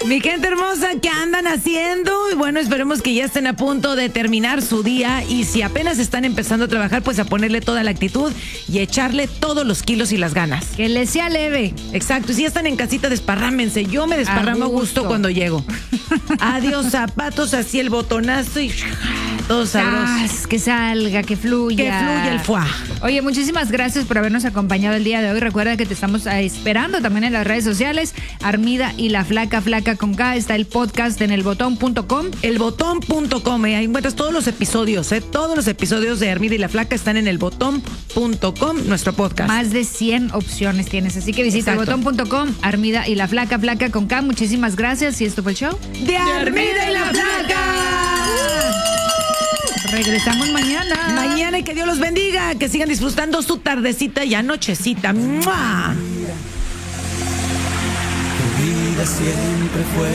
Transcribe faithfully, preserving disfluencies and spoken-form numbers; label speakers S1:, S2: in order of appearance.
S1: Mi gente hermosa, ¿qué andan haciendo? Y bueno, esperemos que ya estén a punto de terminar su día. Y si apenas están empezando a trabajar, pues a ponerle toda la actitud y echarle todos los kilos y las ganas.
S2: Que les sea leve.
S1: Exacto. Y si ya están en casita, desparrámense. Yo me desparramo a gusto. gusto cuando llego. Adiós, zapatos, así el botonazo y todo sabroso.
S2: Que salga, que fluya.
S1: Que fluya el fuá.
S2: Oye, muchísimas gracias por habernos acompañado el día de hoy. Recuerda que te estamos esperando también en las redes sociales. Armida y la Flaca, Flaca con K. Está el podcast en elbotón punto com.
S1: elbotón punto com. Eh. Ahí encuentras todos los episodios. Eh. Todos los episodios de Armida y la Flaca están en elbotón punto com, nuestro podcast.
S2: Más de cien opciones tienes. Así que visita elbotón punto com, Armida y la Flaca, Flaca con K. Muchísimas gracias. Y esto fue el show
S1: de Armida y la Flaca.
S2: Regresamos mañana.
S1: Mañana y que Dios los bendiga. Que sigan disfrutando su tardecita y anochecita. ¡Mua!
S3: Tu vida siempre fue